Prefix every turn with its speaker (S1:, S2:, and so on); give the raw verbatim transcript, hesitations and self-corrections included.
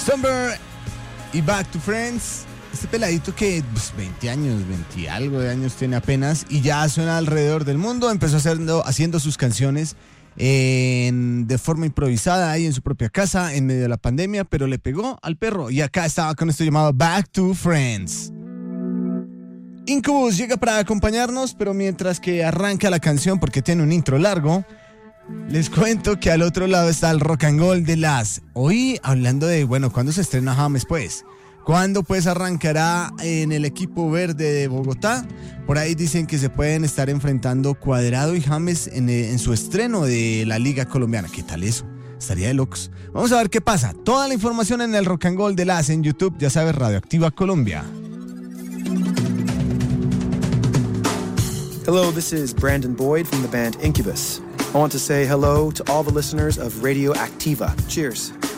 S1: Stumber y Back to Friends. Este peladito que pues, veinte años, veinte algo de años tiene apenas y ya suena alrededor del mundo. Empezó haciendo, haciendo sus canciones en, de forma improvisada ahí en su propia casa en medio de la pandemia, pero le pegó al perro y acá estaba con esto llamado Back to Friends. Incubus llega para acompañarnos, pero mientras que arranca la canción porque tiene un intro largo, les cuento que al otro lado está el Rock and Roll de Las. Hoy hablando de, bueno, ¿cuándo se estrena James pues? ¿Cuándo pues arrancará en el equipo verde de Bogotá? Por ahí dicen que se pueden estar enfrentando Cuadrado y James en, en su estreno de la Liga Colombiana. ¿Qué tal eso? Estaría de locos. Vamos a ver qué pasa. Toda la información en el Rock and Roll de Las en YouTube, ya sabes, Radioactiva Colombia.
S2: Hello, this is Brandon Boyd from the band Incubus. I want to say hello to all the listeners of Radio Activa. Cheers.